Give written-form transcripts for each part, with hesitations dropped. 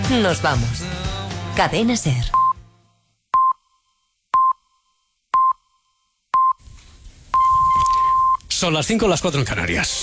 Nos vamos. Cadena SER. Son las 5, las 4 en Canarias.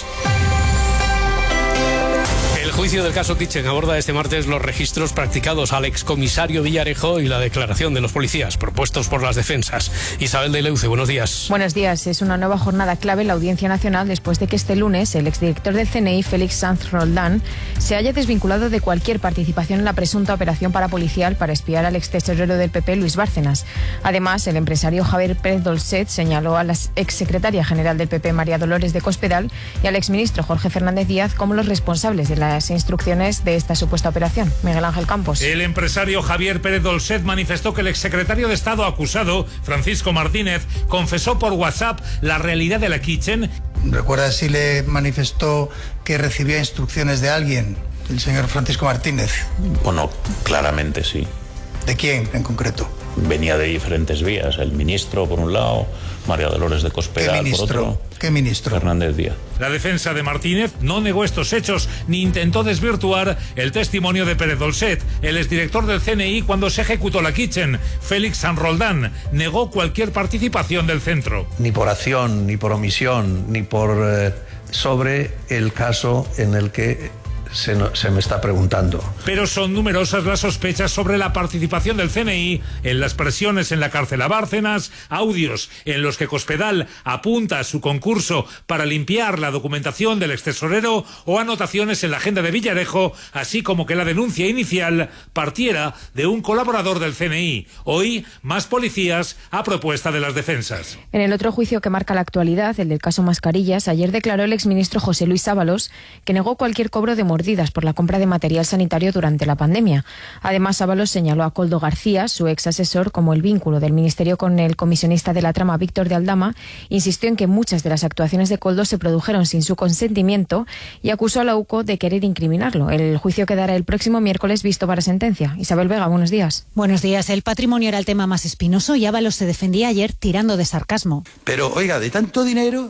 El juicio del caso Kitchen aborda este martes los registros practicados al excomisario Villarejo y la declaración de los policías propuestos por las defensas. Isabel de Leuce, buenos días. Buenos días. Es una nueva jornada clave en la Audiencia Nacional después de que este lunes el exdirector del CNI, Félix Sanz Roldán, se haya desvinculado de cualquier participación en la presunta operación parapolicial para espiar al extesorero del PP, Luis Bárcenas. Además, el empresario Javier Pérez Dolcet señaló a la exsecretaria general del PP, María Dolores de Cospedal, y al exministro Jorge Fernández Díaz como los responsables de las instrucciones de esta supuesta operación. Miguel Ángel Campos. El empresario Javier Pérez Dolcet manifestó que el exsecretario de Estado acusado, Francisco Martínez, confesó por WhatsApp la realidad de la Kitchen. ¿Recuerda si le manifestó que recibía instrucciones de alguien, el señor Francisco Martínez? Bueno, claramente sí. ¿De quién en concreto? Venía de diferentes vías. El ministro por un lado, María Dolores de Cospedal por otro. ¿Qué ministro? Fernández Díaz. La defensa de Martínez no negó estos hechos ni intentó desvirtuar el testimonio de Pérez Dolcet, el exdirector del CNI cuando se ejecutó la Kitchen. Félix Sanz Roldán negó cualquier participación del centro. Ni por acción, ni por omisión, ni por sobre el caso en el que se me está preguntando. Pero son numerosas las sospechas sobre la participación del CNI en las presiones en la cárcel a Bárcenas, audios en los que Cospedal apunta a su concurso para limpiar la documentación del extesorero o anotaciones en la agenda de Villarejo, así como que la denuncia inicial partiera de un colaborador del CNI. Hoy, más policías a propuesta de las defensas. En el otro juicio que marca la actualidad, el del caso Mascarillas, ayer declaró el exministro José Luis Ábalos que negó cualquier cobro de mordidas por la compra de material sanitario durante la pandemia. Además, Ábalos señaló a Koldo García, su ex asesor, como el vínculo del Ministerio con el comisionista de la trama Víctor de Aldama. Insistió en que muchas de las actuaciones de Koldo se produjeron sin su consentimiento y acusó a la UCO de querer incriminarlo. El juicio quedará el próximo miércoles visto para sentencia. Isabel Vega, buenos días. Buenos días. El patrimonio era el tema más espinoso y Ábalos se defendía ayer tirando de sarcasmo. Pero, oiga, de tanto dinero,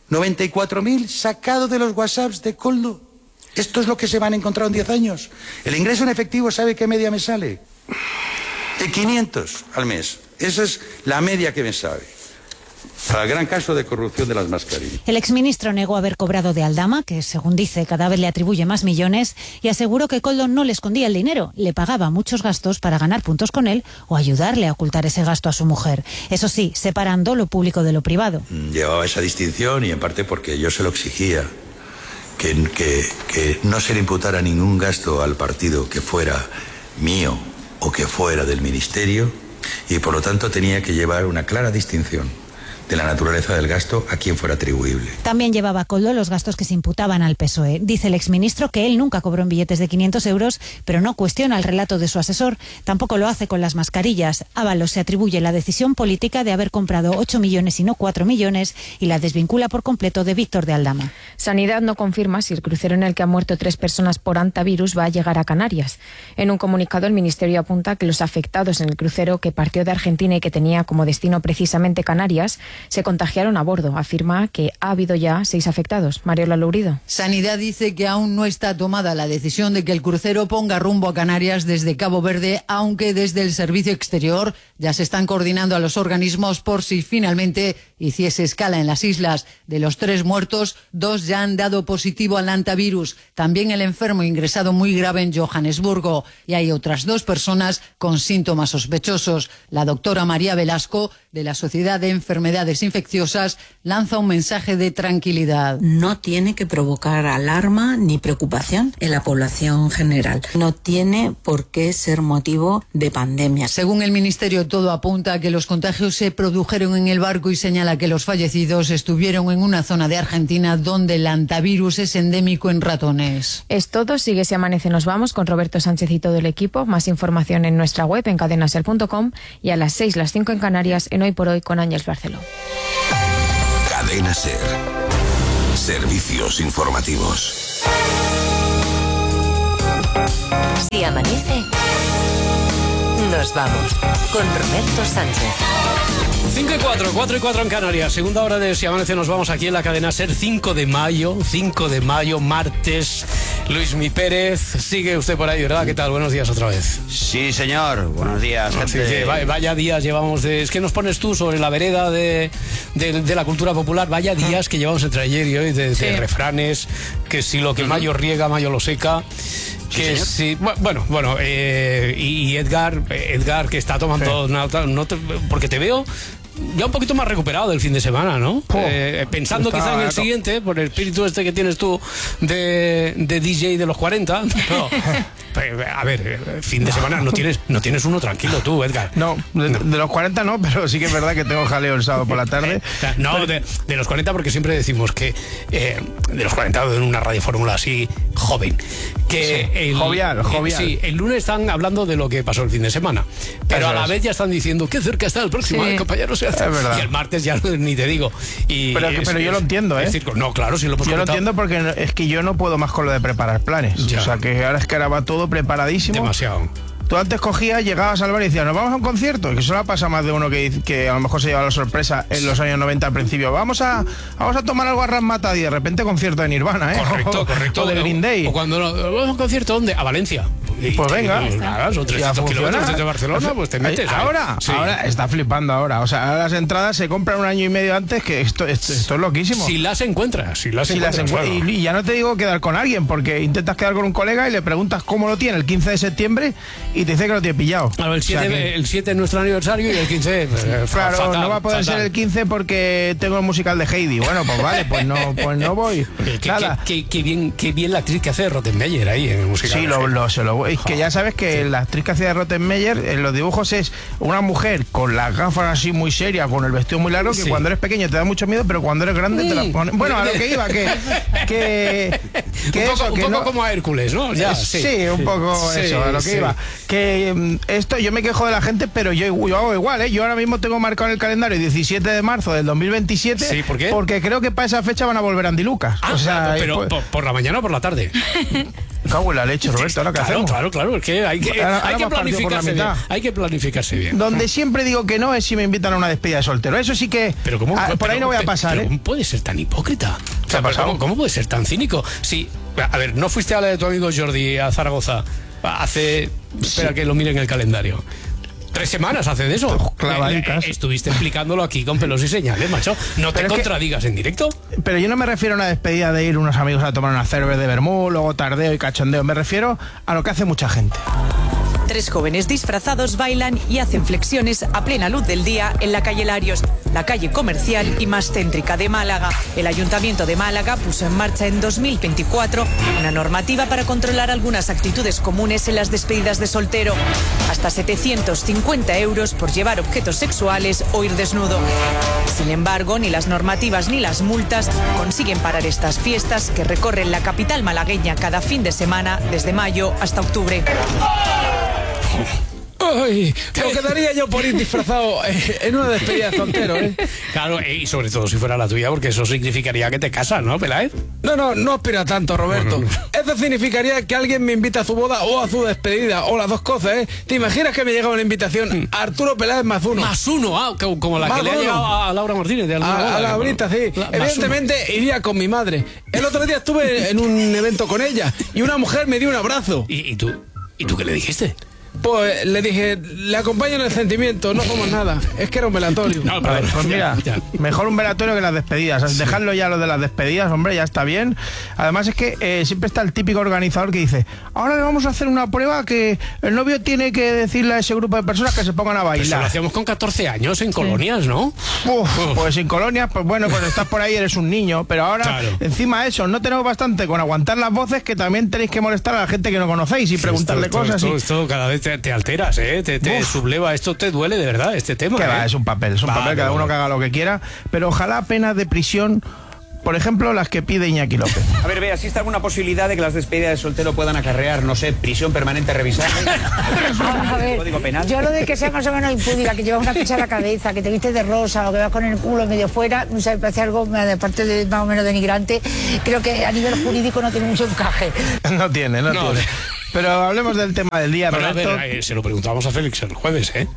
94.000 sacado de los WhatsApps de Koldo. ¿Esto es lo que se van a encontrar en 10 años? El ingreso en efectivo, ¿sabe qué media me sale? De 500 al mes. Esa es la media que me sabe. Para el gran caso de corrupción de las mascarillas. El exministro negó haber cobrado de Aldama, que según dice cada vez le atribuye más millones, y aseguró que Koldo no le escondía el dinero, le pagaba muchos gastos para ganar puntos con él o ayudarle a ocultar ese gasto a su mujer. Eso sí, separando lo público de lo privado. Llevaba esa distinción y en parte porque yo se lo exigía. Que no se le imputara ningún gasto al partido que fuera mío o que fuera del ministerio y por lo tanto tenía que llevar una clara distinción de la naturaleza del gasto a quien fuera atribuible. También llevaba Koldo los gastos que se imputaban al PSOE. Dice el exministro que él nunca cobró en billetes de 500 euros, pero no cuestiona el relato de su asesor. Tampoco lo hace con las mascarillas. Ábalos se atribuye la decisión política de haber comprado 8 millones y no 4 millones y la desvincula por completo de Víctor de Aldama. Sanidad no confirma si el crucero en el que han muerto 3 personas por hantavirus va a llegar a Canarias. En un comunicado, el Ministerio apunta que los afectados en el crucero que partió de Argentina y que tenía como destino precisamente Canarias se contagiaron a bordo. Afirma que ha habido ya 6 afectados. Mariola Lourido. Sanidad dice que aún no está tomada la decisión de que el crucero ponga rumbo a Canarias desde Cabo Verde, aunque desde el servicio exterior ya se están coordinando a los organismos por si finalmente hiciese escala en las islas. De los 3 muertos, 2 ya han dado positivo al hantavirus. También el enfermo ingresado muy grave en Johannesburgo. Y hay otras 2 personas con síntomas sospechosos. La doctora María Velasco, de la Sociedad de Enfermedades Infecciosas, lanza un mensaje de tranquilidad. No tiene que provocar alarma ni preocupación en la población general. No tiene por qué ser motivo de pandemia. Según el Ministerio, todo apunta a que los contagios se produjeron en el barco y señala que los fallecidos estuvieron en una zona de Argentina donde el hantavirus es endémico en ratones. Es todo. Sigue Si Amanece Nos Vamos con Roberto Sánchez y todo el equipo. Más información en nuestra web en cadenaser.com y a las 6, las 5 en Canarias en Hoy por Hoy con Ángeles Barceló. Cadena SER. Servicios informativos. Si amanece, nos vamos con Roberto Sánchez. 5 y 4, 4 y 4 en Canarias. Segunda hora de Si Amanece Nos Vamos aquí en la cadena SER. 5 de mayo, martes. Luismi Pérez, sigue usted por ahí, ¿verdad? ¿Qué tal? Buenos días otra vez. Sí, señor. Buenos días, gente. Sí, vaya días llevamos es que nos pones tú sobre la vereda de la cultura popular. Vaya días que llevamos entre ayer y hoy de refranes, que si lo que Mayo riega, Mayo lo seca. Que sí, bueno, y Edgar, que está tomando nota, porque te veo ya un poquito más recuperado del fin de semana, ¿no? Pensando quizá en el siguiente, por el espíritu este que tienes tú de DJ de los 40. No. A ver, fin de semana no tienes uno tranquilo tú, Edgar. No, de los 40 no, pero sí que es verdad que tengo jaleo el sábado por la tarde. No, de los 40, porque siempre decimos que de los 40 en una radio fórmula así joven. Que jovial. Sí, el lunes están hablando de lo que pasó el fin de semana, pero a la vez ya están diciendo qué cerca está el próximo, compañeros. Es verdad. Y el martes ya ni te digo. Pero yo lo entiendo, ¿eh? Es decir, no, claro, si lo hemos Yo lo entiendo porque es que yo no puedo más con lo de preparar planes. Ya. O sea, que ahora es que ahora va todo preparadísimo. Demasiado. Tú antes cogías, llegabas al bar y decías, ¿nos vamos a un concierto? Y que solo pasa más de uno que a lo mejor se lleva la sorpresa en los años 90 al principio. Vamos a tomar algo a Razzmatazz y de repente concierto de Nirvana, ¿eh? Correcto. O de Green Day. O cuando vamos a un concierto, ¿dónde? A Valencia. Pues venga. Son 300 kilómetros desde Barcelona, pues te metes. Ahora está flipando ahora. O sea, ahora las entradas se compran un año y medio antes, que esto es loquísimo. Si las encuentras. Claro. Y ya no te digo quedar con alguien, porque intentas quedar con un colega y le preguntas cómo lo tiene el 15 de septiembre y te dice que lo tiene pillado. Claro, el 7 es nuestro aniversario y el 15 claro, fatal, no va a poder ser el 15 porque tengo el musical de Heidi. Bueno, pues vale, pues no voy. Qué bien la actriz que hace de Rottenmeier ahí en el musical. Sí, es que ya sabes que la actriz que hacía de Rottenmeier en los dibujos es una mujer con las gafas así muy seria, con el vestido muy largo, que cuando eres pequeño te da mucho miedo, pero cuando eres grande te la pones. Bueno, a lo que iba, un poco como a Hércules, ¿no? Ya, sí, un poco eso, a lo que iba. Que esto, yo me quejo de la gente, pero yo hago igual, ¿eh? Yo ahora mismo tengo marcado en el calendario el 17 de marzo del 2027. Sí, ¿por qué? Porque creo que para esa fecha van a volver Andy Lucas. O sea, pero ¿por la mañana o por la tarde? Cago en la leche, Roberto, ¿ahora qué hacemos? Claro, es que hay que planificarse bien. Hay que planificarse bien. Donde siempre digo que no es si me invitan a una despedida de soltero. Eso sí que por ahí no voy a pasar, ¿eh? ¿Cómo puede ser tan hipócrita? ¿Qué ha pasado? ¿Cómo puede ser tan cínico? Sí, a ver, ¿no fuiste a la de tu amigo Jordi a Zaragoza espera que lo mire en el calendario? 3 semanas hace de eso. Estuviste explicándolo aquí con pelos y señales, macho. No te contradigas en directo. Pero yo no me refiero a una despedida de ir unos amigos a tomar una cerveza de vermú, luego tardeo y cachondeo. Me refiero a lo que hace mucha gente. 3 jóvenes disfrazados bailan y hacen flexiones a plena luz del día en la calle Larios, la calle comercial y más céntrica de Málaga. El Ayuntamiento de Málaga puso en marcha en 2024 una normativa para controlar algunas actitudes comunes en las despedidas de soltero. Hasta 750 euros por llevar objetos sexuales o ir desnudo. Sin embargo, ni las normativas ni las multas consiguen parar estas fiestas que recorren la capital malagueña cada fin de semana desde mayo hasta octubre. Ay, me quedaría yo por ir disfrazado en una despedida de soltero, ¿eh? Claro, y sobre todo si fuera la tuya, porque eso significaría que te casas, ¿no, Peláez? No aspira tanto, Roberto. Eso significaría que alguien me invita a su boda o a su despedida, o las dos cosas, ¿eh? ¿Te imaginas que me llega una invitación a Arturo Peláez más uno? Más uno, como la que le ha llegado a Laura Martínez de alguna boda. A Laurita, sí. Evidentemente iría con mi madre. El otro día estuve en un evento con ella y una mujer me dio un abrazo. ¿Y tú qué le dijiste? Pues le dije, le acompaño en el sentimiento, no somos nada. Es que era un velatorio. No, pues mira, mejor un velatorio que las despedidas. Dejadlo ya lo de las despedidas, hombre, ya está bien. Además es que siempre está el típico organizador que dice, ahora le vamos a hacer una prueba que el novio tiene que decirle a ese grupo de personas que se pongan a bailar. Eso lo hacíamos con 14 años en colonias, ¿no? Pues en colonias, pues bueno, pues estás por ahí, eres un niño. Pero ahora, encima de eso, no tenemos bastante con aguantar las voces, que también tenéis que molestar a la gente que no conocéis y preguntarle cosas. Esto cada vez te alteras, te subleva, esto te duele de verdad, este tema. Que va, es un papel, cada uno que haga lo que quiera, pero ojalá penas de prisión, por ejemplo, las que pide Iñaki López. A ver, ¿existe alguna posibilidad de que las despedidas de soltero puedan acarrear, no sé, prisión permanente revisable? A ver, ¿Código penal? Yo lo de que sea más o menos impúdica, que llevas una ficha a la cabeza, que te vistes de rosa o que vas con el culo medio fuera, no sé, me parece algo, aparte de más o menos denigrante, creo que a nivel jurídico no tiene mucho encaje. No tiene. Pero hablemos del tema del día, Roberto. A ver, se lo preguntamos a Félix el jueves, ¿eh?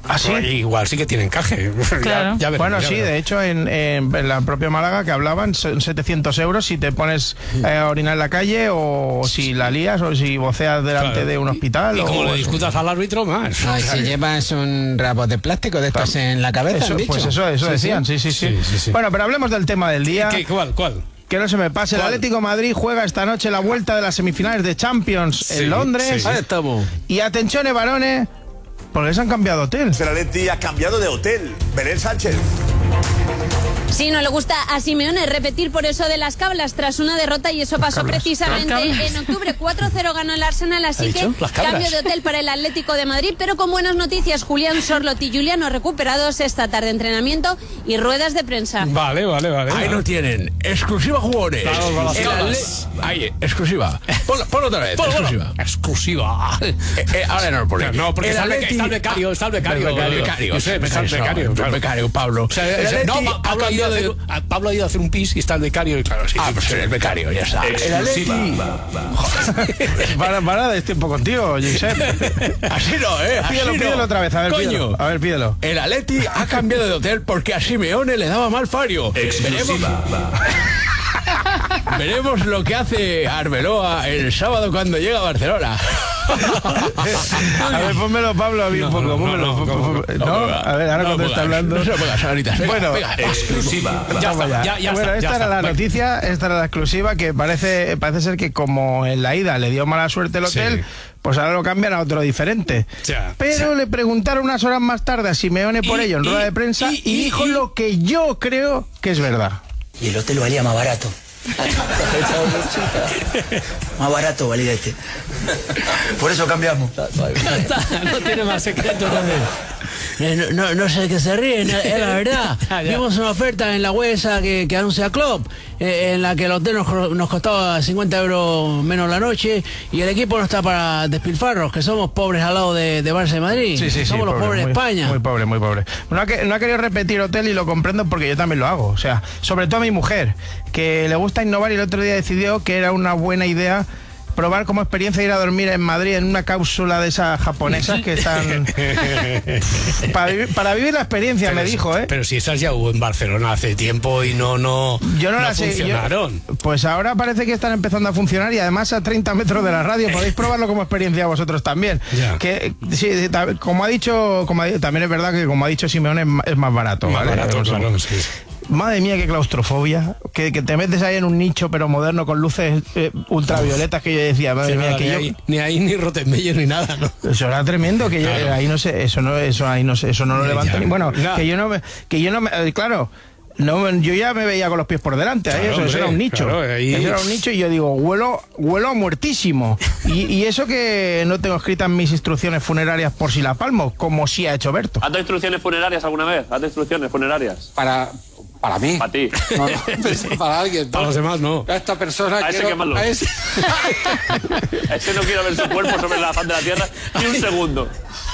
¿Ah, sí? Igual sí que tiene encaje. Claro. Ya veremos, Bueno, ya sí, veremos. de hecho en la propia Málaga que hablaban, son 700 euros si te pones a orinar en la calle o si la lías o si voceas delante de un hospital. Y o como le eso. discutas al árbitro, más. Ay, si llevas un rabo de plástico de estos en la cabeza, Eso, han dicho. pues eso Sí, decían, sí. Sí. Bueno, pero hablemos del tema del día. ¿Cuál? Que no se me pase, el Atlético de Madrid juega esta noche la vuelta de las semifinales de Champions en Londres. Ahí estamos. Y atención, varones, porque se han cambiado de hotel. El Atleti ha cambiado de hotel. Belén Sánchez. Sí, no le gusta a Simeone repetir por eso de las cablas tras una derrota y eso pasó precisamente en octubre. 4-0 ganó el Arsenal, así que cambio de hotel para el Atlético de Madrid, pero con buenas noticias. Julián Sorloth y Juliano recuperados esta tarde, entrenamiento y ruedas de prensa. Vale. Ahí lo tienen, exclusiva jugones. Ahí, exclusiva. Ponlo otra vez, exclusiva. Exclusiva. Ahora no lo pones. No, porque está el becario. Está el becario, Pablo. Pablo ha ido a hacer un pis y está el becario y claro, sí. Pues el becario, ya está. El Atleti. Para de tiempo contigo, Josep. Así no, Pídelo otra vez, a ver, Coño. pídelo. El Atleti ha cambiado de hotel porque a Simeone le daba mal fario. Veremos lo que hace Arbeloa el sábado cuando llega a Barcelona. A ver, pónmelo, Pablo, a mí un poco. A ver, ahora cuando está hablando. No se lo pongas, ahorita. Bueno, exclusiva. Esta era la noticia, esta era la exclusiva, que parece ser que como en la ida le dio mala suerte el hotel, pues ahora lo cambian a otro diferente. Pero le preguntaron unas horas más tarde a Simeone por ello en rueda de prensa y dijo lo que yo creo que es verdad. Y el hotel valía más barato. Más barato valía este. Por eso cambiamos. No tiene más secreto también. No sé de qué se ríen, es la verdad. Vimos una oferta en la web esa que anuncia Klopp, en la que el hotel nos costaba 50 euros menos la noche y el equipo no está para despilfarros, que somos pobres al lado de Barça y Madrid. Sí, somos los pobres de España. Muy pobre. No ha querido repetir hotel y lo comprendo porque yo también lo hago. O sea, sobre todo a mi mujer, que le gusta innovar y el otro día decidió que era una buena idea probar como experiencia ir a dormir en Madrid en una cápsula de esas japonesas que están para vivir la experiencia, me dijo, ¿eh? Pero si esas ya hubo en Barcelona hace tiempo y no las funcionaron. Pues ahora parece que están empezando a funcionar y además a 30 metros de la radio. Podéis probarlo como experiencia vosotros también. Que sí, como ha dicho, también es verdad que como ha dicho Simeone es más barato, ¿vale? Barato, claro, sí. Madre mía, qué claustrofobia. Que te metes ahí en un nicho pero moderno con luces ultravioletas, que yo decía, madre mía, que ni ahí ni Rottenmeier ni nada, ¿no? Eso era tremendo, que claro. Yo ahí no sé, eso no lo levanto ni. Bueno, que yo no me claro. No, yo ya me veía con los pies por delante, claro, eso era un nicho. Claro, eso era un nicho y yo digo, huelo a muertísimo. Y eso que no tengo escritas mis instrucciones funerarias por si la palmo, como sí ha hecho Berto. ¿Has dado instrucciones funerarias alguna vez? ¿Has dado instrucciones funerarias? Para mí. Para ti. No, para alguien. Para los demás no. A esta persona a ese quemarlo. A ese no quiero ver su cuerpo sobre la faz de la tierra ni un segundo.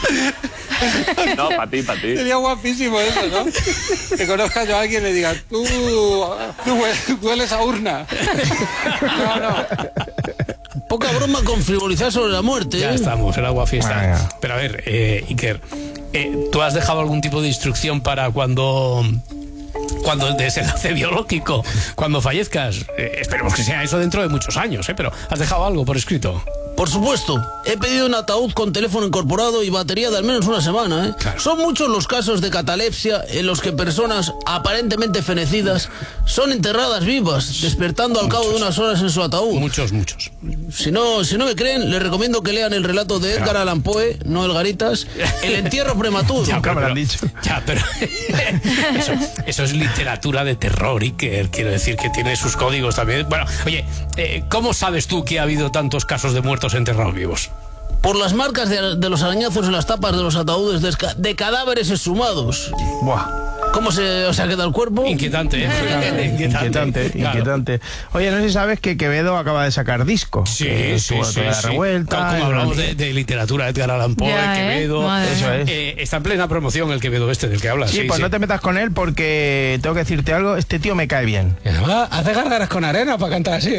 No, para ti. Sería guapísimo eso, ¿no? Que conozca yo a alguien y le diga, tú hueles a urna. No. Poca broma con frivolizar sobre la muerte. Ya estamos, el agua fiesta. Pero a ver, Iker, ¿tú has dejado algún tipo de instrucción para cuando el desenlace biológico, cuando fallezcas? Esperemos que sea eso dentro de muchos años, pero ¿has dejado algo por escrito? Por supuesto, he pedido un ataúd con teléfono incorporado y batería de al menos una semana. Claro. Son muchos los casos de catalepsia en los que personas aparentemente fenecidas son enterradas vivas, despertando al cabo de unas horas en su ataúd. Muchos. Si no me creen, les recomiendo que lean el relato de Edgar Allan Poe, no el Garitas, El entierro prematuro. Nunca me lo han dicho. Ya, pero eso es literatura de terror, Iker. Quiero decir que tiene sus códigos también. Bueno, oye, ¿cómo sabes tú que ha habido tantos casos de muertos enterrados vivos? Por las marcas de los arañazos en las tapas de los ataúdes de cadáveres exhumados. Buah. ¿Cómo os ha quedado el cuerpo? Inquietante, ¿eh? Inquietante. Oye, no sé si sabes que Quevedo acaba de sacar disco. Sí. Revuelta. Como hablamos de literatura, Edgar Allan Poe, Quevedo. Eso es. Está en plena promoción el Quevedo del que hablas. Sí, pues no te metas con él porque tengo que decirte algo, este tío me cae bien. Hace gárgaras con arena para cantar así.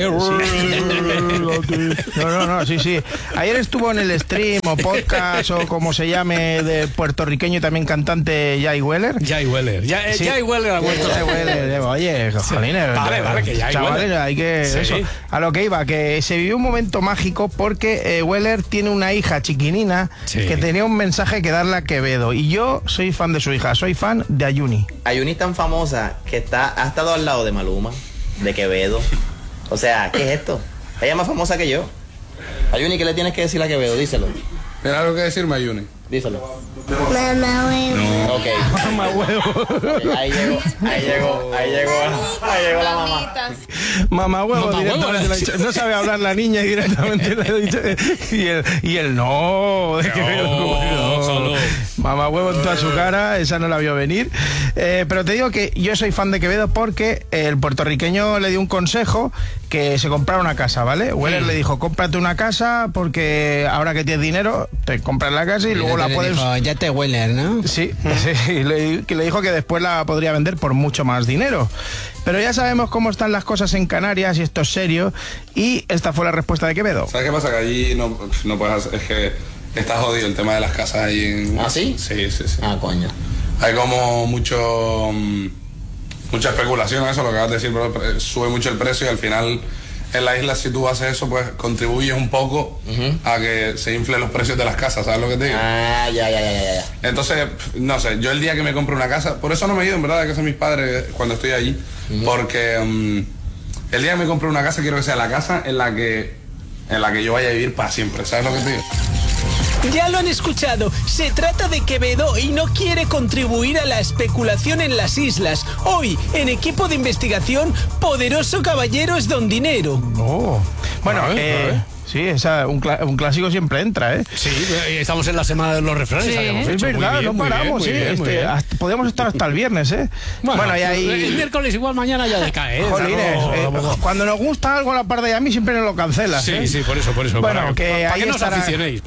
No, sí. Ayer estuvo en el stream o podcast o como se llame de puertorriqueño y también cantante Jay Weller. Jay Weller ha vuelto. Oye, jolines. Vale, que Jay chavales, Weller. hay que... Sí. Eso. A lo que iba, que se vivió un momento mágico porque Weller tiene una hija chiquinina que tenía un mensaje que darle a Quevedo. Y yo soy fan de su hija, soy fan de Ayuni. Ayuni es tan famosa que ha estado al lado de Maluma, de Quevedo. O sea, ¿qué es esto? Ella es más famosa que yo. Ayuni, ¿qué le tienes que decir a Quevedo? Díselo. ¿Tienes algo que decirme, Ayuni? Díselo. Mamá huevo. No. Ok. Mamá huevo. Okay, ahí llegó la mamá. Mamá huevo, directamente le ha dicho. No sabe hablar la niña y directamente le ha dicho. Y el no, de Quevedo. Mamá huevo en toda su cara, esa no la vio venir. Pero te digo que yo soy fan de Quevedo porque el puertorriqueño le dio un consejo que se comprara una casa, ¿vale? Weller le dijo, cómprate una casa porque ahora que tienes dinero, te compras la casa y luego la puedes... Dijo, ya te Weller, ¿no? Sí, le dijo que después la podría vender por mucho más dinero. Pero ya sabemos cómo están las cosas en Canarias y esto es serio. Y esta fue la respuesta de Quevedo. ¿Sabes qué pasa? Que allí no puedes hacer... Es que está jodido el tema de las casas ahí en... ¿Ah, sí? Sí. Ah, coño. Hay como mucha especulación a eso, lo que acabas de decir, pero sube mucho el precio y al final en la isla si tú haces eso pues contribuyes un poco a que se inflen los precios de las casas, ¿sabes lo que te digo? Ah, ya. Entonces, no sé, yo el día que me compro una casa, por eso no me he ido en verdad de casa de mis padres cuando estoy allí, porque el día que me compro una casa quiero que sea la casa en la que yo vaya a vivir para siempre, ¿sabes lo que te digo? Ya lo han escuchado, se trata de Quevedo y no quiere contribuir a la especulación en las islas. Hoy, en equipo de investigación, Poderoso Caballero es don dinero. Bueno, sí, un clásico siempre entra, ¿eh? Sí, estamos en la semana de los refranes. Sí. Es verdad, no paramos, sí. Podemos estar hasta el viernes, ¿eh? Bueno, y ahí... El miércoles igual mañana ya decae, ¿eh? Jolines, cuando nos gusta algo la parte de a mí siempre nos lo cancelas. Sí, por eso. Bueno, para que nos aficionéis,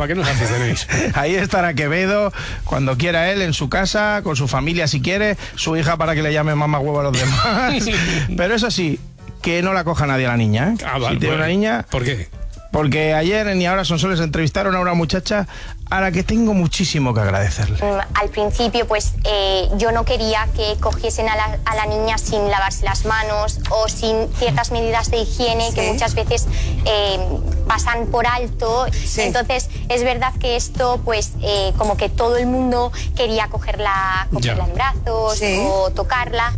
Ahí estará Quevedo, cuando quiera él, en su casa, con su familia si quiere, su hija para que le llame mamá huevo a los demás. Pero eso sí, que no la coja nadie a la niña, ¿eh? Vale, si tiene una niña... ¿Por qué? Porque ayer ni ahora Sonsoles entrevistaron a una muchacha a la que tengo muchísimo que agradecerle. Al principio, pues yo no quería que cogiesen a la niña sin lavarse las manos o sin ciertas medidas de higiene que muchas veces pasan por alto. Entonces, es verdad que esto, pues, como que todo el mundo quería cogerla en brazos o tocarla.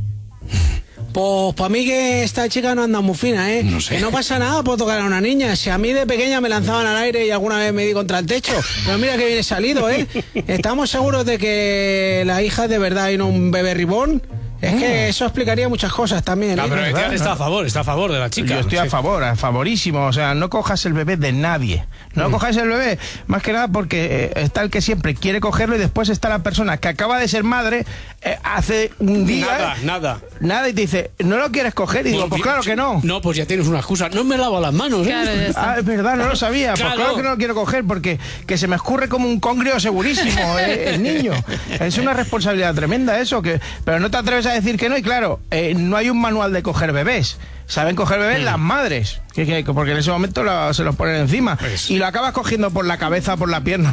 Pues para mí que esta chica no anda muy fina, ¿eh? No sé. Que no pasa nada por tocar a una niña. Si a mí de pequeña me lanzaban al aire y alguna vez me di contra el techo. Pero mira que viene salido, ¿eh? ¿Estamos seguros de que la hija es de verdad y no un bebé ribón? Es que eso explicaría muchas cosas también. No, pero está a favor de la chica. Yo estoy a favorísimo. O sea, no cojas el bebé de nadie. No cojas el bebé, más que nada porque está el que siempre quiere cogerlo y después está la persona que acaba de ser madre hace un día. Nada y te dice, ¿no lo quieres coger? Y digo, pues claro que no. No, pues ya tienes una excusa. No me lavo las manos, ¿eh? Claro, es verdad, no lo sabía. Pues claro que no lo quiero coger porque que se me escurre como un congrio segurísimo el niño. Es una responsabilidad tremenda eso, pero no te atreves a decir que no. Y claro, no hay un manual de coger bebés. Saben coger bebés las madres, porque en ese momento se los ponen encima. Y lo acabas cogiendo por la cabeza, por la pierna.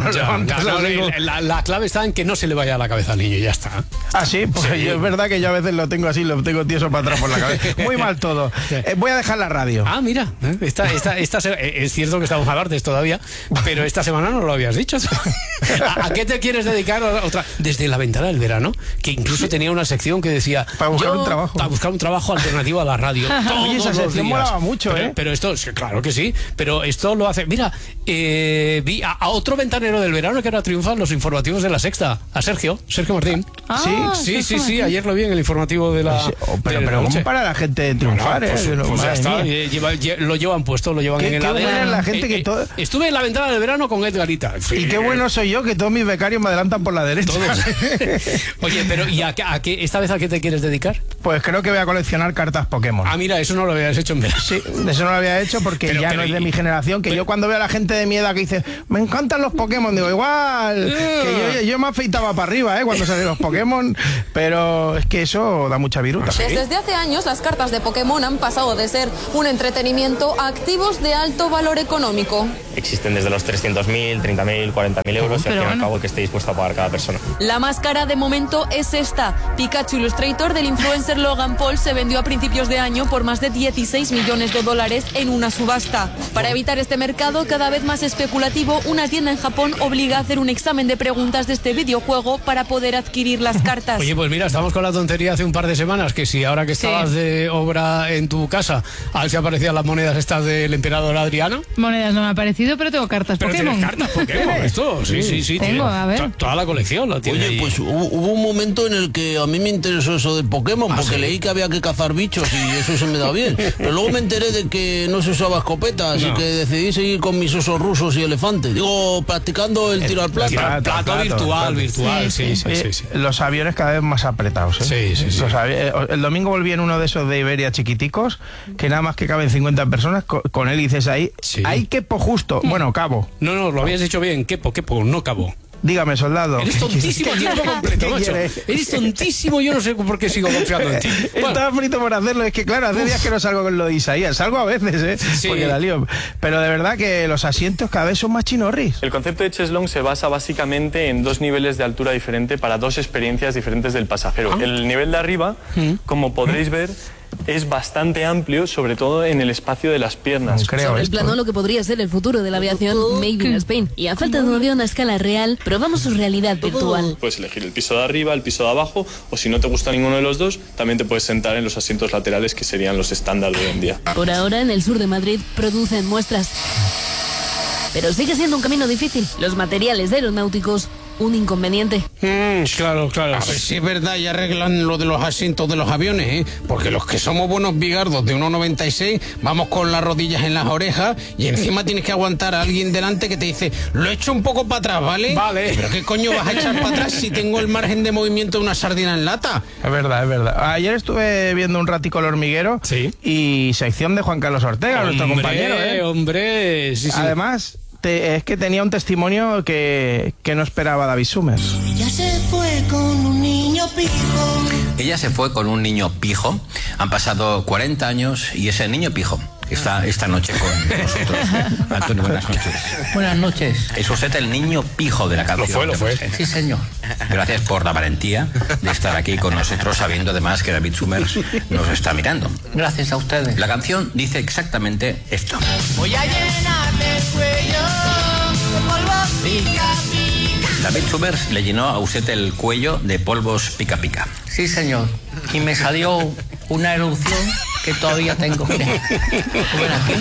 La clave está en que no se le vaya a la cabeza al niño y ya está. Ah, sí, pues es verdad que yo a veces lo tengo así, lo tengo tieso para atrás por la cabeza. Muy mal todo. Voy a dejar la radio. Ah, mira, es cierto que estamos a martes todavía, pero esta semana no lo habías dicho. ¿A qué te quieres dedicar otra? Desde la ventana del verano, que incluso tenía una sección que decía... Para buscar un trabajo. Para buscar un trabajo alternativo a la radio. Oye, esa sección molaba mucho, Pero esto, claro que sí, pero esto lo hace... Mira, vi a otro ventanero del verano que ahora triunfan los informativos de La Sexta, a Sergio Martín. Sí, ayer lo vi en el informativo de la... Pero ¿cómo para la gente de triunfar? Pues ya está, lo llevan puesto, lo llevan en el ADN. Qué buena es la gente que todo... Estuve en la ventana del verano con Edgarita. Y qué bueno soy yo, que todos mis becarios me adelantan por la derecha. Oye, pero ¿y esta vez a qué te quieres dedicar? Pues creo que voy a coleccionar cartas Pokémon. Ah, mira, eso no lo habías hecho en verano. Sí, eso no lo había hecho porque no es de mi generación, que yo cuando veo a la gente de mi edad que dice, me encantan los Pokémon, digo, igual, que yo me afeitaba para arriba, cuando salían los Pokémon, pero es que eso da mucha viruta. Desde hace años las cartas de Pokémon han pasado de ser un entretenimiento a activos de alto valor económico. Existen desde los 300.000, 30.000, 40.000 euros y al fin y al cabo que esté dispuesto a pagar cada persona. La más cara de momento es esta. Pikachu Illustrator del influencer Logan Paul se vendió a principios de año por más de 16 millones de dólares en una subasta. Para evitar este mercado cada vez más especulativo, una tienda en Japón obliga a hacer un examen de preguntas de este videojuego para poder adquirir las cartas. Oye, pues mira, estamos con la tontería hace un par de semanas, que si ahora que estabas de obra en tu casa, a ver si aparecían las monedas estas del emperador Adriano. Monedas no me ha aparecido, pero tengo cartas Pokémon. Pero tienes cartas Pokémon, esto, sí. Tengo, a ver. Toda la colección lo tiene. Oye, ahí. pues hubo un momento en el que a mí me interesó eso de Pokémon, porque leí que había que cazar bichos y eso se me da bien. Pero luego me enteré de que no se usaba escopeta, así que decidí seguir con mis osos rusos y elefantes. Digo, practicando el tiro al plato. Plato virtual, sí. Los aviones cada vez más apretados, Sí. El domingo volví en uno de esos de Iberia chiquiticos, que nada más que caben 50 personas, con hélices ahí. Hay quepo justo, bueno, cabo. No, lo habías dicho bien, quepo, no cabo. Dígame, soldado. Eres tontísimo a tiempo completo, macho. Eres tontísimo, yo no sé por qué sigo confiando en ti. Estaba frito por hacerlo, es que claro, hace días que no salgo con lo de Isaías. Salgo a veces, porque la lío. Pero de verdad que los asientos cada vez son más chinorris. El concepto de Cheslong se basa básicamente en dos niveles de altura diferente para dos experiencias diferentes del pasajero. El nivel de arriba, como podréis ver, es bastante amplio, sobre todo en el espacio de las piernas. Sobre el plano lo que podría ser el futuro de la aviación Made in Spain. Y a falta de un avión a escala real, probamos su realidad virtual. Puedes elegir el piso de arriba, el piso de abajo, o si no te gusta ninguno de los dos, también te puedes sentar en los asientos laterales, que serían los estándar de hoy en día. Por ahora, en el sur de Madrid, producen muestras. Pero sigue siendo un camino difícil. Los materiales aeronáuticos, un inconveniente. Claro. A ver si es verdad y arreglan lo de los asientos de los aviones, porque los que somos buenos bigardos de 1,96 vamos con las rodillas en las orejas y encima tienes que aguantar a alguien delante que te dice, lo echo un poco para atrás, ¿vale? Vale. ¿Pero qué coño vas a echar para atrás si tengo el margen de movimiento de una sardina en lata? Es verdad. Ayer estuve viendo un ratico El Hormiguero y sección de Juan Carlos Ortega, nuestro compañero. Hombre, sí. Además, es que tenía un testimonio que no esperaba David Summers. Ella se fue con un niño pijo. Ella se fue con un niño pijo. Han pasado 40 años y ese niño pijo está esta noche con nosotros. Antonio, buenas noches. Buenas noches. Es usted el niño pijo de la canción. Lo fue. Sí, señor. Gracias por la valentía de estar aquí con nosotros, sabiendo además que David Summers nos está mirando. Gracias a ustedes. La canción dice exactamente esto. Voy a llenarme el cuello de polvo pica pica. David Summers le llenó a usted el cuello de polvos pica pica. Sí, señor. Y me salió una erupción que todavía tengo. Mira. Bueno, aquí,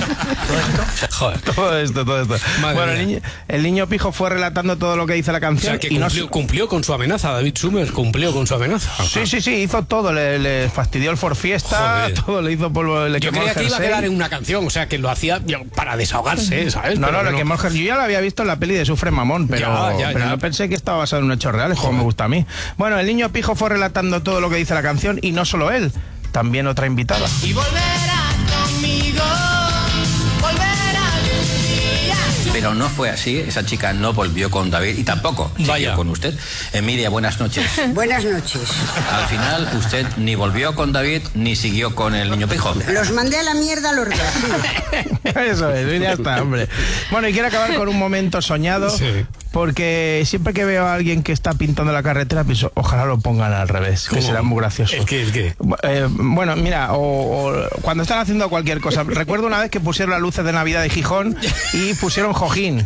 todo esto. Bueno, el niño pijo fue relatando todo lo que dice la canción. O sea, que cumplió con su amenaza. David Summers cumplió con su amenaza. Sí, hizo todo. Le fastidió el For Fiesta, todo, le hizo polvo. Yo creía que iba a quedar en una canción, o sea, que lo hacía para desahogarse, ¿sabes? No, le quemó el jersey. Yo ya lo había visto en la peli de Sufre Mamón, pero no pensé que estaba basado en un hecho real, como me gusta a mí. Bueno, el niño pijo fue relatando todo lo que dice la canción, y no solo él, también otra invitada. Y volverás conmigo, volverás un día. Pero no fue así, esa chica no volvió con David y tampoco siguió con usted. Emilia, buenas noches. Buenas noches. Al final usted ni volvió con David ni siguió con el niño pijo. Los mandé a la mierda los dos. Eso es, ya está, hombre. Bueno, y quiero acabar con un momento soñado. Porque siempre que veo a alguien que está pintando la carretera, pienso, ojalá lo pongan al revés, que será muy gracioso. ¿El qué? Bueno, mira, o cuando están haciendo cualquier cosa. Recuerdo una vez que pusieron las luces de Navidad de Gijón y pusieron Jojín.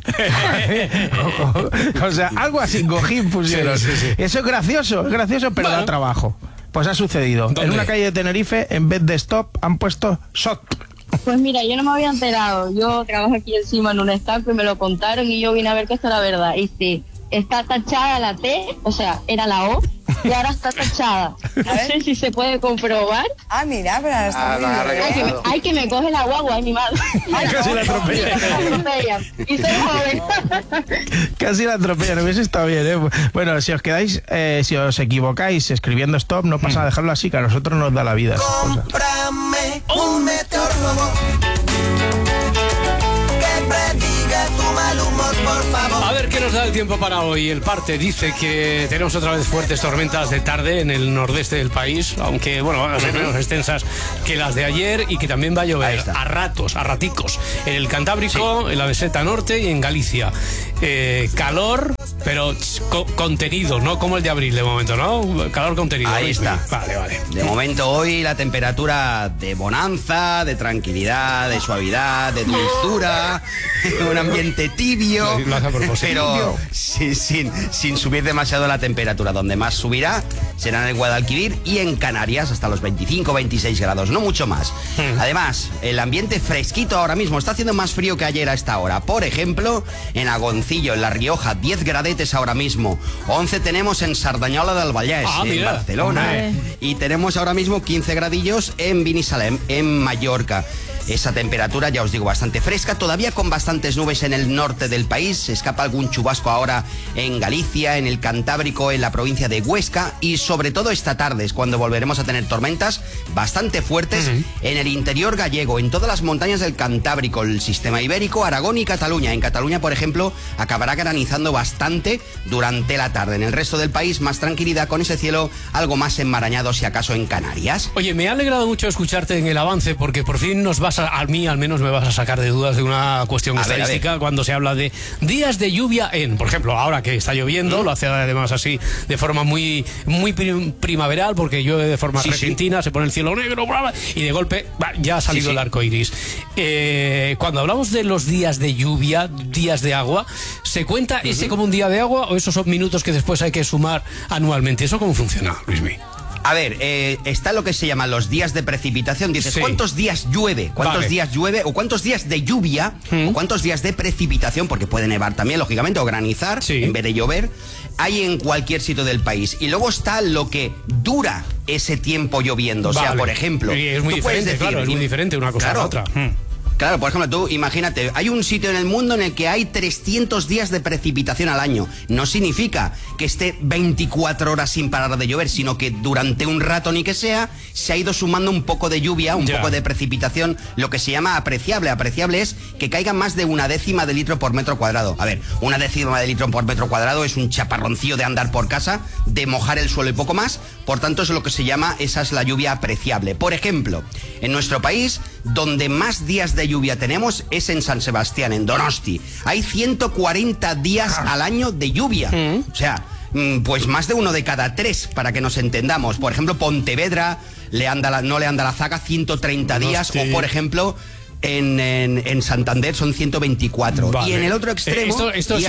O sea, algo así, Gojín pusieron. Sí. Eso es gracioso, pero da trabajo. Pues ha sucedido. ¿Dónde? En una calle de Tenerife, en vez de stop, han puesto shot. Pues mira, yo no me había enterado. Yo trabajo aquí encima en un estanco y me lo contaron y yo vine a ver que esto era verdad. Y sí, está tachada la T, o sea, era la O, y ahora está tachada. No sé si se puede comprobar. Ah, mira, pero ahora está muy bien. Ay, que me coge la guagua, mi madre. Casi la atropella. Y soy joven. Casi la atropellan, hubiese estado bien, ¿eh? Bueno, si os quedáis, si os equivocáis escribiendo stop, no pasa nada, dejarlo así, que a nosotros nos da la vida. Cómprame un meteorólogo que prediga tu mal humor, por favor. A ver qué nos da el tiempo para hoy. El parte dice que tenemos otra vez fuertes tormentas de tarde en el nordeste del país, aunque bueno, van a ser menos extensas que las de ayer, y que también va a llover a ratos, a raticos, en el Cantábrico, en la meseta norte y en Galicia. Calor, pero contenido, no como el de abril de momento, ¿no? Calor contenido. Ahí está. Vale, vale. De momento hoy la temperatura de bonanza, de tranquilidad, de suavidad, de dulzura, un ambiente tibio, pero sin subir demasiado la temperatura. Donde más subirá será en el Guadalquivir y en Canarias hasta los 25-26 grados, no mucho más. Además, el ambiente fresquito ahora mismo, está haciendo más frío que ayer a esta hora. Por ejemplo, en Agoncillo, en La Rioja, 10 gradetes ahora mismo. 11 tenemos en Sardañola del Vallès, en Barcelona. Y tenemos ahora mismo 15 gradillos en Binissalem, en Mallorca. Esa temperatura, ya os digo, bastante fresca, todavía con bastantes nubes en el norte del país. Se escapa algún chubasco ahora en Galicia, en el Cantábrico, en la provincia de Huesca, y sobre todo esta tarde es cuando volveremos a tener tormentas bastante fuertes en el interior gallego, en todas las montañas del Cantábrico, el sistema ibérico, Aragón y Cataluña. En Cataluña, por ejemplo, acabará granizando bastante durante la tarde. En el resto del país, más tranquilidad, con ese cielo algo más enmarañado, si acaso en Canarias. Oye, me ha alegrado mucho escucharte en el avance, porque por fin nos vas a mí al menos me vas a sacar de dudas de una cuestión estadística cuando se habla de días de lluvia por ejemplo, ahora que está lloviendo, lo hace además así de forma muy primaveral, porque llueve de forma repentina, se pone el cielo negro y de golpe ya ha salido el arco iris. Cuando hablamos de los días de lluvia, días de agua, ¿se cuenta ese como un día de agua o esos son minutos que después hay que sumar anualmente? ¿Eso cómo funciona, Luismi? A ver, está lo que se llama los días de precipitación. Dices, ¿cuántos días llueve? ¿Cuántos días llueve? ¿O cuántos días de lluvia? ¿O cuántos días de precipitación? Porque puede nevar también, lógicamente, o granizar en vez de llover. Hay en cualquier sitio del país. Y luego está lo que dura ese tiempo lloviendo. O sea, por ejemplo... Y es muy diferente, decir, claro, es muy diferente una cosa a la otra. Claro, por ejemplo, tú imagínate, hay un sitio en el mundo en el que hay 300 días de precipitación al año. No significa que esté 24 horas sin parar de llover, sino que durante un rato ni que sea, se ha ido sumando un poco de lluvia, un poco de precipitación, lo que se llama apreciable. Apreciable es que caiga más de 1/10 de litro por metro cuadrado. A ver, 1/10 de litro por metro cuadrado es un chaparroncillo de andar por casa, de mojar el suelo y poco más. Por tanto, es lo que se llama, esa es la lluvia apreciable. Por ejemplo, en nuestro país, donde más días de lluvia tenemos es en San Sebastián, en Donosti. Hay 140 días al año de lluvia. O sea, pues más de uno de cada 3, para que nos entendamos. Por ejemplo, Pontevedra no le anda la zaga, 130 días. O, por ejemplo... En Santander son 124. Y en el otro extremo,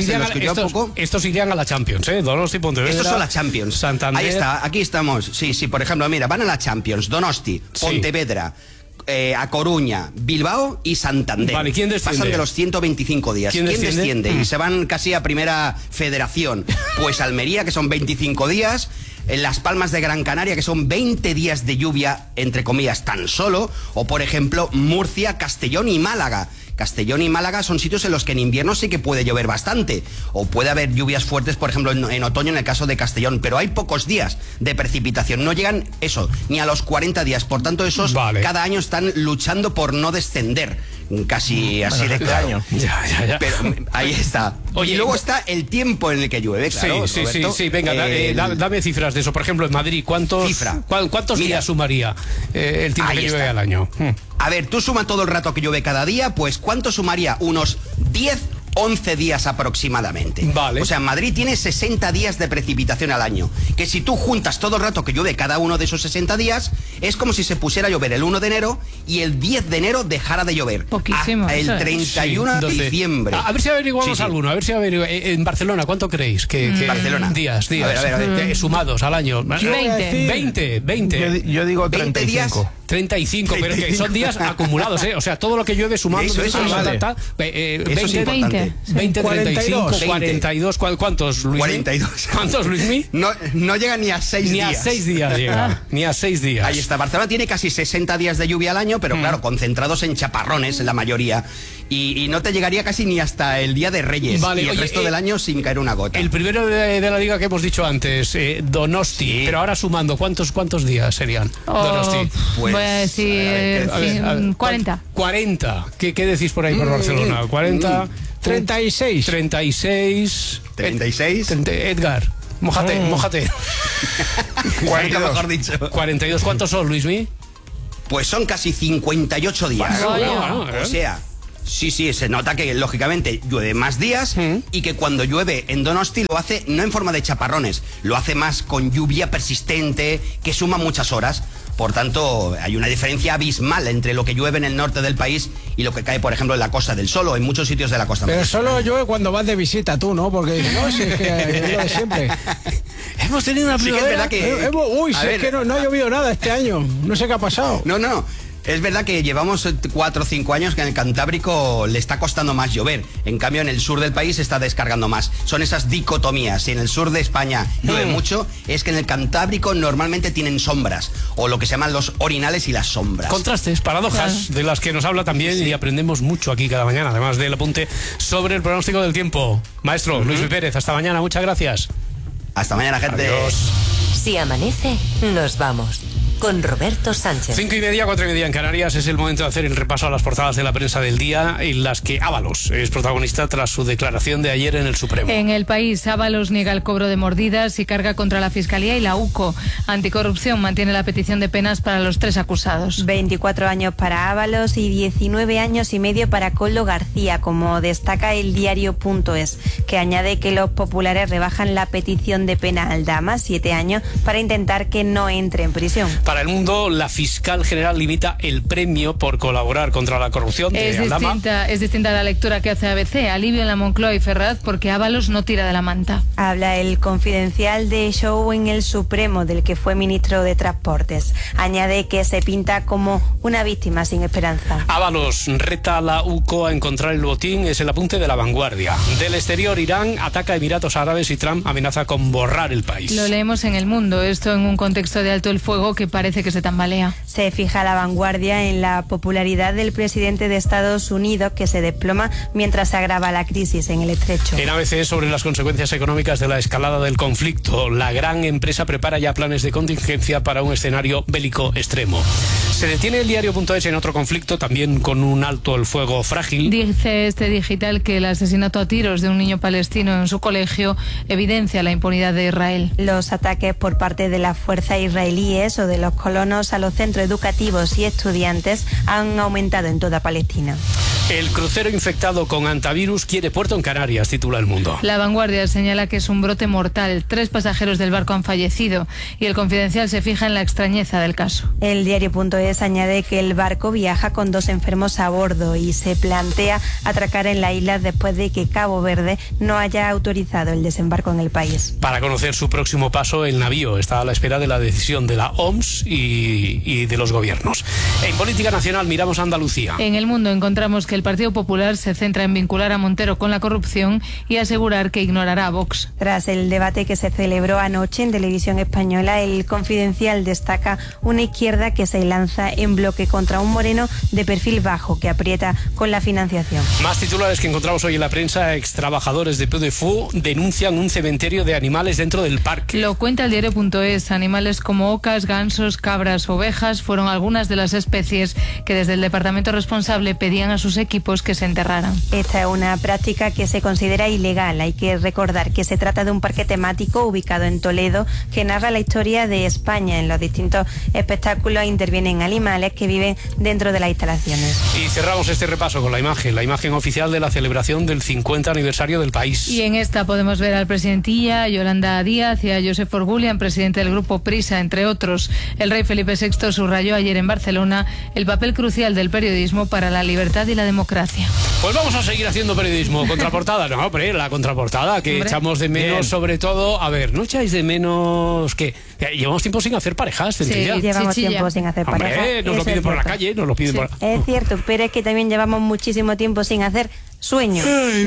estos irían a la Champions, Donosti, Pontevedra. Estos son la Champions. Santander. Ahí está, aquí estamos. Sí, por ejemplo, mira, van a la Champions, Donosti, Pontevedra, A Coruña, Bilbao y Santander. Vale, ¿quién desciende? Pasan de los 125 días. ¿Quién desciende? Y se van casi a primera federación. Pues Almería, que son 25 días. En Las Palmas de Gran Canaria, que son 20 días de lluvia, entre comillas, tan solo. O, por ejemplo, Murcia, Castellón y Málaga. Castellón y Málaga son sitios en los que en invierno sí que puede llover bastante. O puede haber lluvias fuertes, por ejemplo, en otoño, en el caso de Castellón. Pero hay pocos días de precipitación. No llegan, ni a los 40 días. Por tanto, esos cada año están luchando por no descender. Casi así de claro. Ya. Pero ahí está. Oye, y luego está el tiempo en el que llueve, claro. Sí. Venga, dame cifras de eso. Por ejemplo, en Madrid, ¿cuántos días sumaría el tiempo que llueve al año? A ver, tú suma todo el rato que llueve cada día, pues ¿cuánto sumaría? Unos 10 11 días aproximadamente. Vale. O sea, Madrid tiene 60 días de precipitación al año. Que si tú juntas todo el rato que llueve cada uno de esos 60 días, es como si se pusiera a llover el 1 de enero y el 10 de enero dejara de llover. Poquísimo. El 31 de diciembre. A ver si averiguamos alguno. A ver si en Barcelona, ¿cuánto creéis que Barcelona. Días. A ver. Sumados al año. 20. Yo digo 20 días. 35, pero que son días acumulados, ¿eh? O sea, todo lo que llueve sumando. Eso es importante. 20, 35, 42. ¿Cuántos, Luis? 42. ¿Cuántos, Luismi? No llega ni a 6 días. Ni a 6 días llega. Ni a 6 días. Ahí está. Barcelona tiene casi 60 días de lluvia al año, pero claro, concentrados en chaparrones, la mayoría. Y no te llegaría casi ni hasta el Día de Reyes. Vale, y el resto del año sin caer una gota. El primero de la liga que hemos dicho antes, Donosti. Sí. Pero ahora sumando, ¿cuántos días serían? Donosti. Pues, voy a decir 40. 40. ¿Qué decís por ahí por Barcelona? 40. 36. 36. 36. Edgar. Mójate. 42. Mejor dicho. 42. ¿Cuántos son, Luismi? Pues son casi 58 días. O sea, sí, se nota que lógicamente llueve más días y que cuando llueve en Donosti lo hace no en forma de chaparrones, lo hace más con lluvia persistente que suma muchas horas. Por tanto, hay una diferencia abismal entre lo que llueve en el norte del país y lo que cae, por ejemplo, en la Costa del Sol o en muchos sitios de la costa. Pero solo llueve cuando vas de visita tú, ¿no? Porque no, si es que es lo de siempre. Hemos tenido una primavera es que no ha llovido nada este año. No sé qué ha pasado. No. Es verdad que llevamos 4 o 5 años que en el Cantábrico le está costando más llover. En cambio, en el sur del país se está descargando más. Son esas dicotomías. Si en el sur de España llueve mucho, es que en el Cantábrico normalmente tienen sombras, o lo que se llaman los orinales y las sombras. Contrastes, paradojas, de las que nos habla también y aprendemos mucho aquí cada mañana, además del apunte sobre el pronóstico del tiempo. Maestro Luis Pérez, hasta mañana, muchas gracias. Hasta mañana, gente. Adiós. Si amanece, nos vamos. Con Roberto Sánchez. 5:30, 4:30 en Canarias. Es el momento de hacer el repaso a las portadas de la prensa del día, en las que Ábalos es protagonista tras su declaración de ayer en el Supremo. En El País, Ábalos niega el cobro de mordidas y carga contra la Fiscalía y la UCO. Anticorrupción mantiene la petición de penas para los 3 acusados. 24 años para Ábalos y 19 años y medio para Koldo García, como destaca el diario.es, que añade que los populares rebajan la petición de pena al Dama, 7 años, para intentar que no entre en prisión. Para El Mundo, la fiscal general limita el premio por colaborar contra la corrupción de Aldama. Es distinta a la lectura que hace ABC. Alivio en la Moncloa y Ferraz porque Ábalos no tira de la manta. Habla el Confidencial de show en el Supremo, del que fue ministro de Transportes. Añade que se pinta como una víctima sin esperanza. Ábalos reta a la UCO a encontrar el botín, es el apunte de La Vanguardia. Del exterior, Irán ataca a Emiratos Árabes y Trump amenaza con borrar el país. Lo leemos en El Mundo, esto en un contexto de alto el fuego que parece que se tambalea. Se fija La Vanguardia en la popularidad del presidente de Estados Unidos, que se desploma mientras se agrava la crisis en el Estrecho. En ABC, sobre las consecuencias económicas de la escalada del conflicto, la gran empresa prepara ya planes de contingencia para un escenario bélico extremo. Se detiene el diario.es en otro conflicto, también con un alto el fuego frágil. Dice este digital que el asesinato a tiros de un niño palestino en su colegio evidencia la impunidad de Israel. Los ataques por parte de las fuerzas israelíes o de los colonos a los centros educativos y estudiantes han aumentado en toda Palestina. El crucero infectado con antivirus quiere puerto en Canarias, titula El Mundo. La Vanguardia señala que es un brote mortal. 3 pasajeros del barco han fallecido y el Confidencial se fija en la extrañeza del caso. El diario.es añade que el barco viaja con 2 enfermos a bordo y se plantea atracar en la isla después de que Cabo Verde no haya autorizado el desembarco en el país. Para conocer su próximo paso, el navío está a la espera de la decisión de la OMS y de los gobiernos. En política nacional miramos a Andalucía. En El Mundo encontramos que el Partido Popular se centra en vincular a Montero con la corrupción y asegurar que ignorará a Vox. Tras el debate que se celebró anoche en Televisión Española, el Confidencial destaca una izquierda que se lanza en bloque contra un Moreno de perfil bajo que aprieta con la financiación. Más titulares que encontramos hoy en la prensa. Extrabajadores de Peu de Fou denuncian un cementerio de animales dentro del parque. Lo cuenta el diario.es. Animales como ocas, gansos, cabras, ovejas fueron algunas de las especies que desde el departamento responsable pedían a sus equipos que se enterraran. Esta es una práctica que se considera ilegal. Hay que recordar que se trata de un parque temático ubicado en Toledo que narra la historia de España. En los distintos espectáculos intervienen animales que viven dentro de las instalaciones. Y cerramos este repaso con la imagen oficial de la celebración del 50 aniversario del país. Y en esta podemos ver al presidente Illa, a Yolanda Díaz y a Josep Orgullian, presidente del grupo Prisa, entre otros. El rey Felipe VI subrayó ayer en Barcelona el papel crucial del periodismo para la libertad y la democracia. Pues vamos a seguir haciendo periodismo. Contraportada, no, hombre, la contraportada que echamos de menos. Bien. Sobre todo, a ver, ¿no echáis de menos que llevamos tiempo sin hacer parejas? Sí, llevamos tiempo sin hacer parejas. Nos lo piden por la calle, nos lo piden por... Es cierto, pero es que también llevamos muchísimo tiempo sin hacer sueño.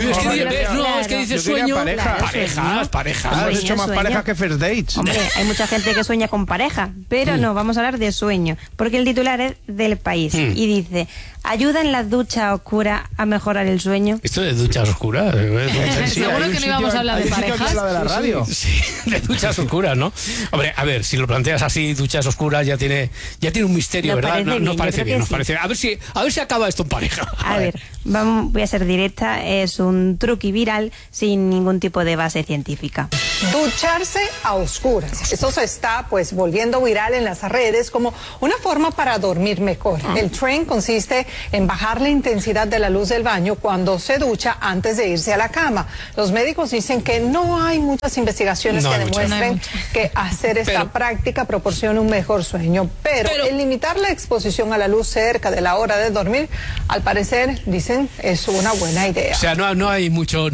Es que dices sueño. Parejas. Hemos hecho más parejas que first dates. Hombre, hay mucha gente que sueña con pareja, pero no, vamos a hablar de sueño, porque el titular es del País y dice: ¿ayudan las duchas oscuras a mejorar el sueño? ¿Esto de duchas oscuras? Seguro que no íbamos a hablar de parejas. De la radio. Sí, de duchas oscuras, ¿no? Hombre, a ver, si lo planteas así, duchas oscuras ya tiene un misterio, ¿verdad? Nos parece bien. A ver si acaba esto en pareja. A ver, voy a ser directa. Es un truqui viral sin ningún tipo de base científica. Ducharse a oscuras. Eso se está pues volviendo viral en las redes como una forma para dormir mejor. El trend consiste en bajar la intensidad de la luz del baño cuando se ducha antes de irse a la cama. Los médicos dicen que no hay muchas investigaciones que demuestren que hacer esta práctica proporciona un mejor sueño. Pero el limitar la exposición a la luz cerca de la hora de dormir, al parecer, dicen, es una buena idea. O sea, no hay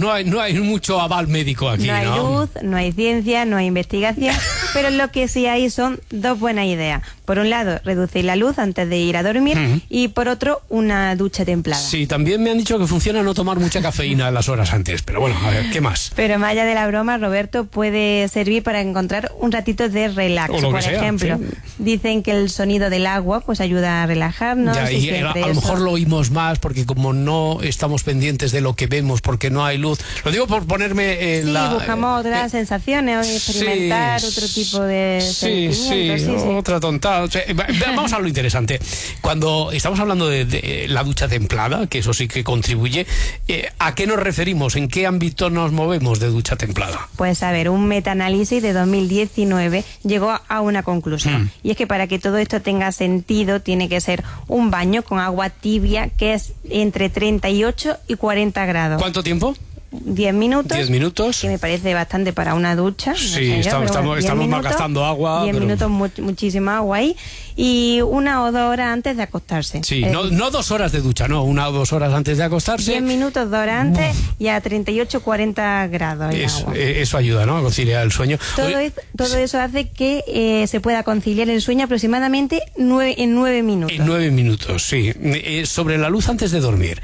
mucho aval médico aquí, ¿no? Hay luz, no hay ciencia, no hay investigación, pero lo que sí hay son dos buenas ideas. Por un lado, reducir la luz antes de ir a dormir y por otro, una ducha templada. Sí, también me han dicho que funciona no tomar mucha cafeína las horas antes, pero bueno, a ver, ¿qué más? Pero más allá de la broma, Roberto, puede servir para encontrar un ratito de relax. Por ejemplo, dicen que el sonido del agua pues ayuda a relajarnos. Ya, y a lo mejor lo oímos más porque como no estamos pendientes de lo que vemos porque no hay luz. Lo digo por ponerme en buscamos otras sensaciones, experimentar otro tipo de sentimientos. Otra tontada. O sea, vamos a lo interesante. Cuando estamos hablando de la ducha templada, que eso sí que contribuye, ¿a qué nos referimos? ¿En qué ámbito nos movemos de ducha templada? Pues a ver, un metaanálisis de 2019 llegó a una conclusión. Y es que para que todo esto tenga sentido, tiene que ser un baño con agua tibia que es entre 38 y 40 grados. ¿Cuánto tiempo? 10 minutos. 10 minutos. Que me parece bastante para una ducha. Sí, estamos malgastando agua. 10 minutos, muchísima agua ahí. Y 1 o 2 horas antes de acostarse. Sí, no 2 horas de ducha, no, 1 o 2 horas antes de acostarse. 10 minutos, 2 horas antes y a 38, 40 grados. Eso ayuda, ¿no? A conciliar el sueño. Todo eso hace que se pueda conciliar el sueño aproximadamente en 9 minutos. En 9 minutos, sí. Sobre la luz antes de dormir.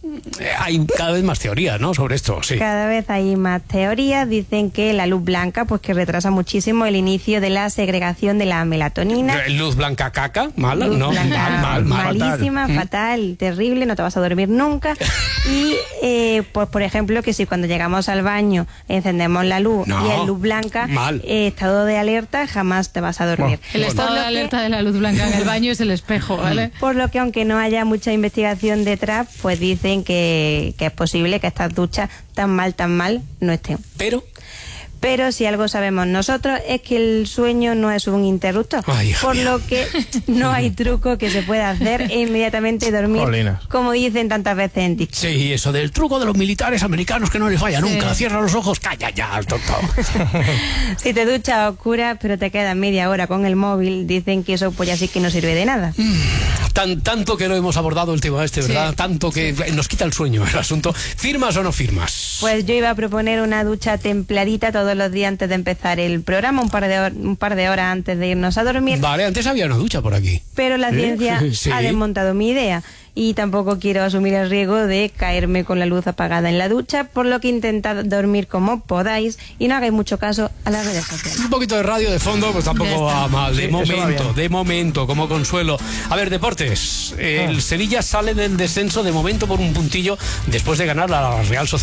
Hay cada vez más teorías, ¿no? Sobre esto, sí. Cada vez hay más teorías. Dicen que la luz blanca, pues que retrasa muchísimo el inicio de la segregación de la melatonina. Luz blanca caca, mala, luz no, blanca, malísima, fatal, terrible, no te vas a dormir nunca. Y, pues por ejemplo, que si cuando llegamos al baño encendemos la luz y es luz blanca, estado de alerta, jamás te vas a dormir. El estado de alerta de la luz blanca en el baño es el espejo, ¿vale? Por lo que aunque no haya mucha investigación detrás, pues dicen que es posible que estas duchas tan mal no estén. Pero si algo sabemos nosotros es que el sueño no es un interruptor, por lo que no hay truco que se pueda hacer e inmediatamente dormir, como dicen tantas veces en TikTok. Sí, eso del truco de los militares americanos que no les falla nunca. Cierra los ojos, calla ya, tonto. Si te duchas a oscuras pero te quedas media hora con el móvil, dicen que eso pues ya sí que no sirve de nada. Tanto que lo hemos abordado el tema este, ¿verdad? Tanto que nos quita el sueño el asunto. ¿Firmas o no firmas? Pues yo iba a proponer una ducha templadita todos los días antes de empezar el programa, un par de horas antes de irnos a dormir. Vale, antes había una ducha por aquí. Pero la ciencia ha desmontado mi idea. Y tampoco quiero asumir el riesgo de caerme con la luz apagada en la ducha, por lo que intentad dormir como podáis y no hagáis mucho caso a las redes sociales. Un poquito de radio de fondo, pues tampoco va mal. De momento, como consuelo. A ver, deportes. El Sevilla sale del descenso de momento por un puntillo después de ganar la Real Sociedad en un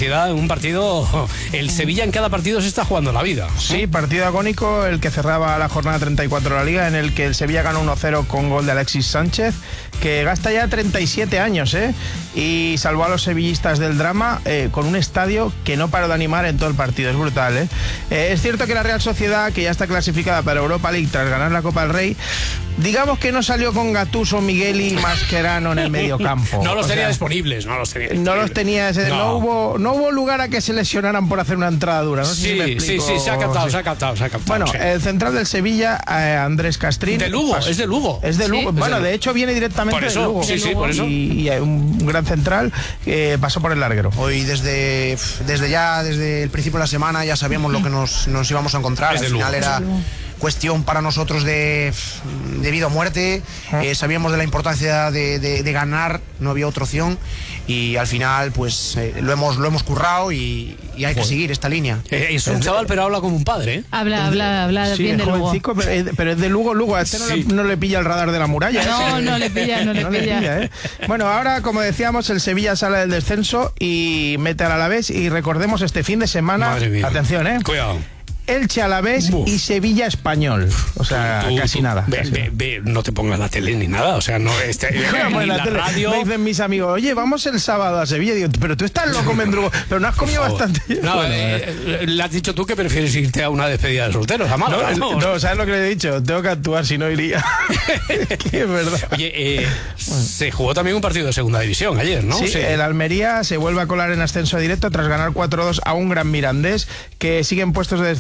partido, el Sevilla en cada partido se está jugando la vida. Sí, partido agónico, el que cerraba la jornada 34 de la Liga, en el que el Sevilla ganó 1-0 con gol de Alexis Sánchez, que gasta ya 37 años, y salvó a los sevillistas del drama con un estadio que no paró de animar en todo el partido. Es brutal, Es cierto que la Real Sociedad, que ya está clasificada para Europa League tras ganar la Copa del Rey, digamos que no salió con Gattuso, Miguel y Mascherano en el mediocampo. No los tenía disponibles, no los tenía. No hubo lugar a que se lesionaran por hacer una entrada dura. No sé si me explico. Sí, se ha captado. Bueno, sí. El central del Sevilla, Andrés Castrín. De Lugo, es de Lugo. Es de Lugo. Sí, bueno, de hecho viene directamente de Lugo. Sí, por eso. Y un gran central pasó por el larguero. Hoy desde el principio de la semana ya sabíamos lo que nos íbamos a encontrar. Al final era cuestión para nosotros de vida o muerte. Sabíamos de la importancia de ganar, no había otra opción, y al final pues lo hemos currado y hay que seguir esta línea. Es un chaval, pero habla como un padre. Habla sí, bien de Lugo. Pero es de Lugo. A este no le pilla el radar de la muralla. No le pilla. Bueno, ahora, como decíamos, el Sevilla sale del descenso y mete al Alavés, y recordemos este fin de semana, atención, cuidado, Elche Alavés y Sevilla Español. O sea, casi nada. No te pongas la tele ni nada. O sea, no ni la radio. Me dicen mis amigos, oye, vamos el sábado a Sevilla. Digo, pero tú estás loco, Mendrugo. Pero no has comido bastante. No, le has dicho tú que prefieres irte a una despedida de solteros, a Málaga. No, ¿sabes lo que le he dicho? Tengo que actuar, si no iría. Que es verdad. Oye, se jugó también un partido de segunda división ayer, ¿no? Sí, el Almería se vuelve a colar en ascenso directo tras ganar 4-2 a un Gran Mirandés, que sigue en puestos de